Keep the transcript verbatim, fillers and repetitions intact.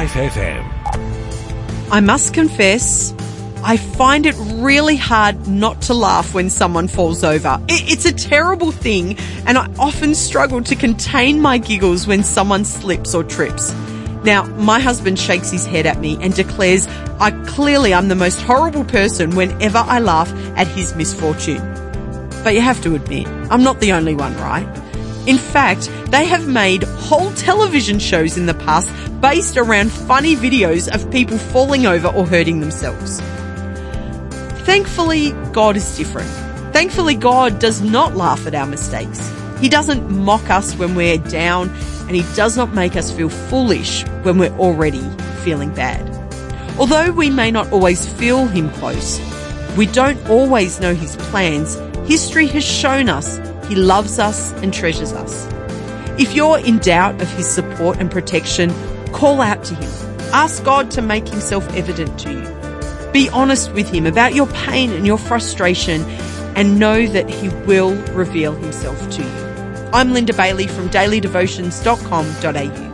Life F M. I must confess, I find it really hard not to laugh when someone falls over. It, it's a terrible thing, and I often struggle to contain my giggles when someone slips or trips. Now, my husband shakes his head at me and declares I clearly am the most horrible person whenever I laugh at his misfortune. But you have to admit, I'm not the only one, right? In fact, they have made whole television shows in the past based around funny videos of people falling over or hurting themselves. Thankfully, God is different. Thankfully, God does not laugh at our mistakes. He doesn't mock us when we're down, and He does not make us feel foolish when we're already feeling bad. Although we may not always feel Him close, we don't always know His plans. History has shown us He loves us and treasures us. If you're in doubt of His support and protection, call out to Him. Ask God to make Himself evident to you. Be honest with Him about your pain and your frustration, and know that He will reveal Himself to you. I'm Linda Bailey from daily devotions dot com dot a u.